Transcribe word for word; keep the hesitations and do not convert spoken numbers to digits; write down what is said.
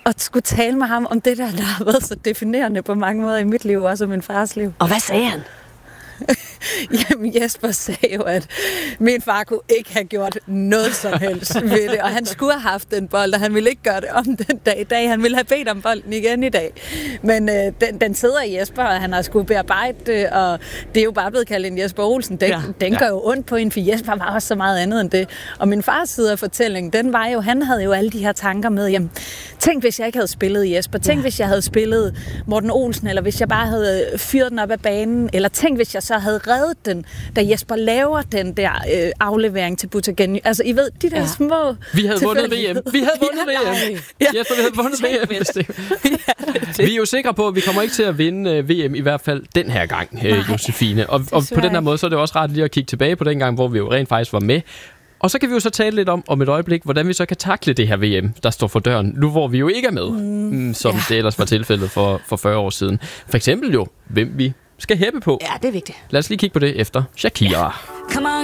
at skulle tale med ham om det der, der har været så definerende på mange måder i mit liv, også i min fars liv. Og hvad sagde han? Jamen Jesper sagde jo, at min far kunne ikke have gjort noget som helst ved det, og han skulle have haft den bold, og han ville ikke gøre det om den dag i dag. Han ville have bedt om bolden igen i dag. Men øh, den, den sidder i Jesper, og han har skulle bearbejde det, og det er jo bare blevet kaldt en Jesper Olsen. Den, ja. den gør jo ondt på en, for Jesper var også så meget andet end det. Og min fars side af fortællingen, den var jo, han havde jo alle de her tanker med, jamen, tænk hvis jeg ikke havde spillet Jesper, tænk ja. hvis jeg havde spillet Morten Olsen, eller hvis jeg bare havde fyret den op af banen, eller tænk hvis jeg så havde reddet den, da Jesper laver den der øh, aflevering til Butagen. Altså, I ved, de der ja. små... Vi havde vundet V M. Vi havde vundet ja, V M. Ja. Jesper, vi havde vundet V M. Ja, vi er jo sikre på, at vi kommer ikke til at vinde uh, V M, i hvert fald den her gang, uh, Josefine. Og, og på den her måde, så er det også ret lige at kigge tilbage på den gang, hvor vi jo rent faktisk var med. Og så kan vi jo så tale lidt om, om et øjeblik, hvordan vi så kan takle det her V M, der står for døren, nu hvor vi jo ikke er med, mm, som ja. det ellers var tilfældet for, for fyrre år siden. For eksempel jo, hvem vi skal hæppe på. Ja, det er vigtigt. Lad os lige kigge på det efter Shakira. Come on,